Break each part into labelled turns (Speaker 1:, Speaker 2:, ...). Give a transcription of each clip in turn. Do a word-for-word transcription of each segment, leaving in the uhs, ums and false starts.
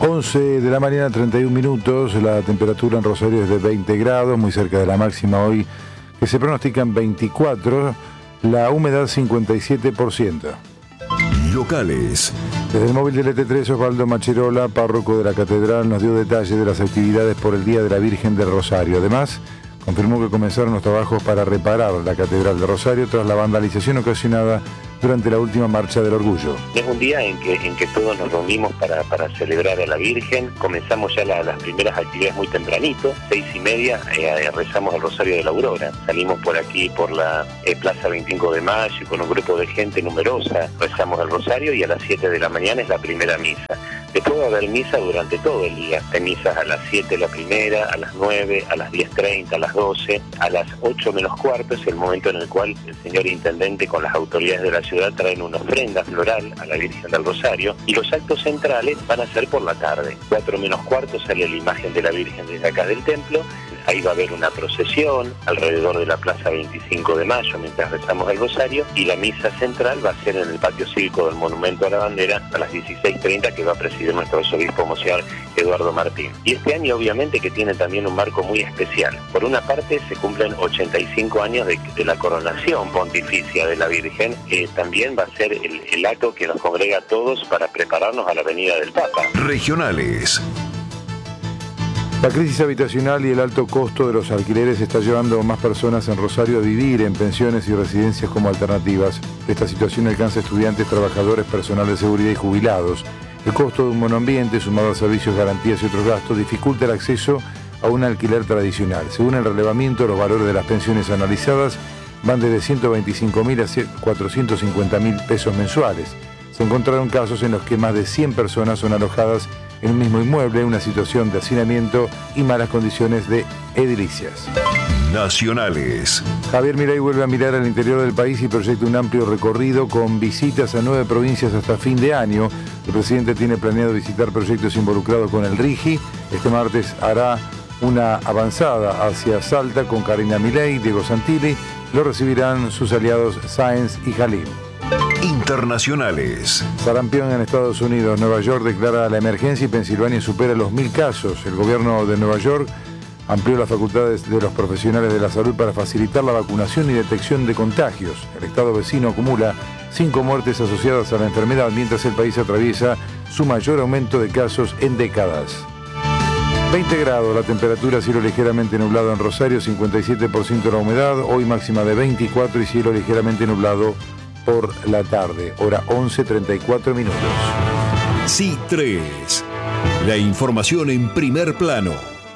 Speaker 1: once de la mañana, treinta y un minutos, la temperatura en Rosario es de veinte grados, muy cerca de la máxima hoy, que se pronostican veinticuatro, la humedad cincuenta y siete por ciento.
Speaker 2: Locales.
Speaker 1: Desde el móvil del E T tres, Osvaldo Macherola, párroco de la catedral, nos dio detalles de las actividades por el Día de la Virgen del Rosario. Además, confirmó que comenzaron los trabajos para reparar la catedral de Rosario tras la vandalización ocasionada durante la última marcha del orgullo.
Speaker 3: Es un día en que, en que todos nos reunimos para, para celebrar a la Virgen. Comenzamos ya la, las primeras actividades muy tempranito, seis y media, eh, rezamos el Rosario de la Aurora. Salimos por aquí, por la eh, Plaza veinticinco de Mayo, y con un grupo de gente numerosa rezamos el Rosario, y a las siete de la mañana es la primera misa. Después va a haber misa durante todo el día. Hay misas a las siete la primera, a las nueve, a las diez treinta, a las doce, a las ocho menos cuarto es el momento en el cual el señor intendente con las autoridades de la ciudad traen una ofrenda floral a la Virgen del Rosario, y los actos centrales van a ser por la tarde. cuatro menos cuarto sale la imagen de la Virgen desde acá del templo. Ahí va a haber una procesión alrededor de la Plaza veinticinco de Mayo mientras rezamos el Rosario, y la misa central va a ser en el patio cívico del Monumento a la Bandera a las dieciséis treinta, que va a presidir nuestro arzobispo Monseñor Eduardo Martín. Y este año obviamente que tiene también un marco muy especial. Por una parte se cumplen ochenta y cinco años de, de la coronación pontificia de la Virgen, que también va a ser el, el acto que nos congrega a todos para prepararnos a la venida del Papa.
Speaker 2: Regionales.
Speaker 1: La crisis habitacional y el alto costo de los alquileres está llevando a más personas en Rosario a vivir en pensiones y residencias como alternativas. Esta situación alcanza a estudiantes, trabajadores, personal de seguridad y jubilados. El costo de un monoambiente, sumado a servicios, garantías y otros gastos, dificulta el acceso a un alquiler tradicional. Según el relevamiento, los valores de las pensiones analizadas van desde ciento veinticinco mil a cuatrocientos cincuenta mil pesos mensuales. Se encontraron casos en los que más de cien personas son alojadas en un mismo inmueble, una situación de hacinamiento y malas condiciones de edilicias.
Speaker 2: Nacionales.
Speaker 1: Javier Milei vuelve a mirar al interior del país y proyecta un amplio recorrido con visitas a nueve provincias hasta fin de año. El presidente tiene planeado visitar proyectos involucrados con el RIGI. Este martes hará una avanzada hacia Salta con Karina Milei, Diego Santilli. Lo recibirán sus aliados Sáenz y Jalín.
Speaker 2: Internacionales.
Speaker 1: Sarampión en Estados Unidos. Nueva York declara la emergencia y Pensilvania supera los mil casos. El gobierno de Nueva York amplió las facultades de los profesionales de la salud para facilitar la vacunación y detección de contagios. El estado vecino acumula cinco muertes asociadas a la enfermedad, mientras el país atraviesa su mayor aumento de casos en décadas. veinte grados, la temperatura, cielo ligeramente nublado en Rosario, cincuenta y siete por ciento la humedad, hoy máxima de veinticuatro y cielo ligeramente nublado por la tarde, hora once treinta y cuatro minutos.
Speaker 2: C tres, la información en primer plano.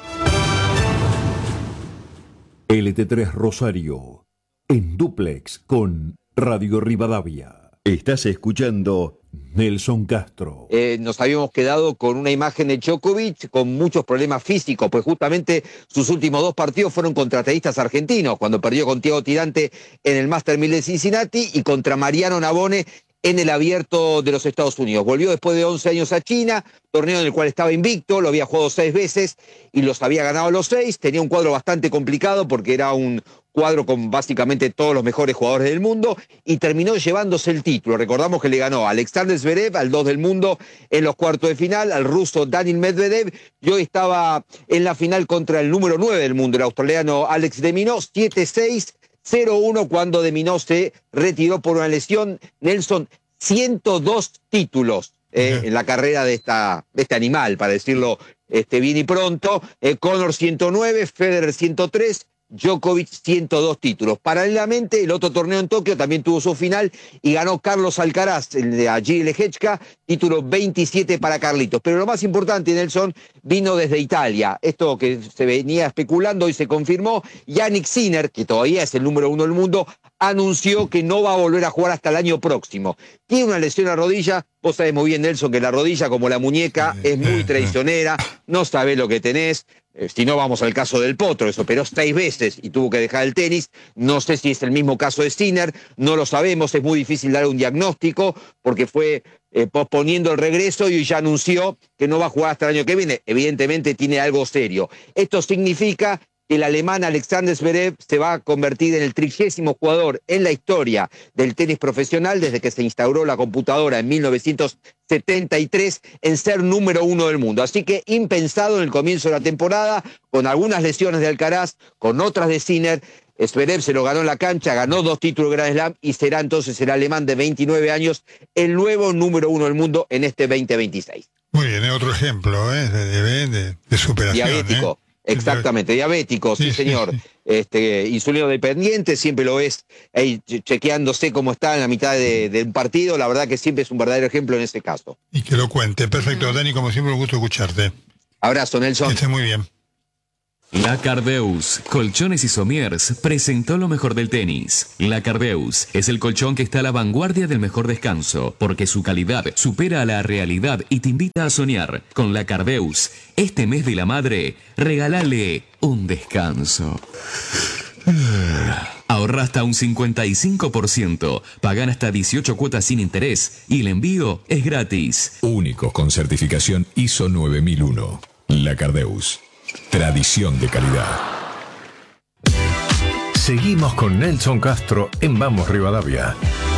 Speaker 2: L T tres Rosario, en dúplex con Radio Rivadavia. Estás escuchando Nelson Castro.
Speaker 4: Eh, nos habíamos quedado con una imagen de Djokovic con muchos problemas físicos, pues justamente sus últimos dos partidos fueron contra tenistas argentinos, cuando perdió con Thiago Tirante en el Master mil de Cincinnati y contra Mariano Navone en el Abierto de los Estados Unidos. Volvió después de once años a China, torneo en el cual estaba invicto, lo había jugado seis veces y los había ganado los seis. Tenía un cuadro bastante complicado porque era un cuadro con básicamente todos los mejores jugadores del mundo y terminó llevándose el título. Recordamos que le ganó a Alexander Zverev, al dos del mundo en los cuartos de final, al ruso Daniil Medvedev, y hoy estaba en la final contra el número nueve del mundo, el australiano Alex de Minaur, siete seis, cero uno cuando de Minaur se retiró por una lesión. Nelson, ciento dos títulos eh, en la carrera de, esta, de este animal, para decirlo este, bien y pronto. Eh, Connor ciento nueve, Federer ciento tres, Djokovic ciento dos títulos. Paralelamente, el otro torneo en Tokio también tuvo su final y ganó Carlos Alcaraz, el de Agile Lehechka, título veintisiete para Carlitos. Pero lo más importante, Nelson, vino desde Italia. Esto que se venía especulando y se confirmó. Yannick Sinner, que todavía es el número uno del mundo, anunció que no va a volver a jugar hasta el año próximo. Tiene una lesión a rodilla. Vos sabés muy bien, Nelson, que la rodilla, como la muñeca, es muy traicionera. No sabés lo que tenés. Si no, vamos al caso del Potro, se operó seis veces y tuvo que dejar el tenis. No sé si es el mismo caso de Sinner, no lo sabemos, es muy difícil dar un diagnóstico porque fue eh, posponiendo el regreso y ya anunció que no va a jugar hasta el año que viene. Evidentemente tiene algo serio. Esto significa que el alemán Alexander Zverev se va a convertir en el trigésimo jugador en la historia del tenis profesional desde que se instauró la computadora en mil novecientos setenta y tres en ser número uno del mundo. Así que impensado en el comienzo de la temporada, con algunas lesiones de Alcaraz, con otras de Sinner, Zverev se lo ganó en la cancha, ganó dos títulos de Grand Slam y será entonces el alemán de veintinueve años el nuevo número uno del mundo en este veinte veintiséis.
Speaker 5: Muy bien, otro ejemplo ¿eh? de, de, de, de superación.
Speaker 4: Diabético.
Speaker 5: ¿eh?
Speaker 4: Exactamente, diabético, sí, sí señor. Sí, sí. Este, insulino dependiente, siempre lo ves ahí chequeándose cómo está en la mitad de, de un partido. La verdad que siempre es un verdadero ejemplo en ese caso.
Speaker 5: Y que lo cuente. Perfecto, Dani, como siempre, un gusto escucharte.
Speaker 4: Abrazo, Nelson.
Speaker 5: Que esté muy bien.
Speaker 6: La Cardeus, Colchones y Somiers, presentó lo mejor del tenis. La Cardeus es el colchón que está a la vanguardia del mejor descanso, porque su calidad supera a la realidad y te invita a soñar. Con La Cardeus, este mes de la madre, regálale un descanso. Ahorra hasta un cincuenta y cinco por ciento, pagan hasta dieciocho cuotas sin interés y el envío es gratis.
Speaker 7: Únicos con certificación I S O nueve mil uno. La Cardeus. Tradición de calidad.
Speaker 8: Seguimos con Nelson Castro en Vamos Rivadavia.